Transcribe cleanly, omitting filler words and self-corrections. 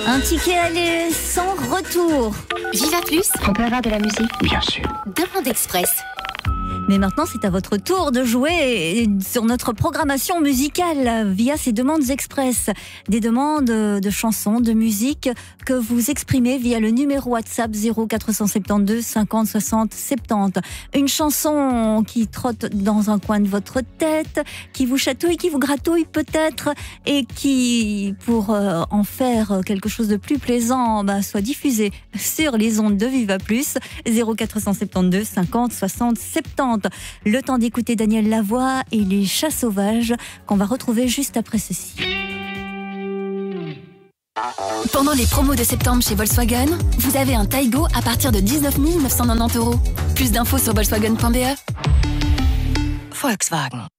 Un ticket aller sans retour. Viva Plus, On peut avoir de la musique? Bien sûr. Demande Express. Mais maintenant, c'est à votre tour de jouer sur notre programmation musicale via ces demandes express. Des demandes de chansons, de musique que vous exprimez via le numéro WhatsApp 0472 50 60 70. Une chanson qui trotte dans un coin de votre tête, qui vous chatouille, qui vous gratouille peut-être, et qui, pour en faire quelque chose de plus plaisant, soit diffusée sur les ondes de Viva Plus. 0472 50 60 70. Le temps d'écouter Daniel Lavoie et les Chats sauvages qu'on va retrouver juste après ceci. Pendant les promos de septembre chez Volkswagen, vous avez un Taigo à partir de 19 990 €. Plus d'infos sur volkswagen.be. Volkswagen.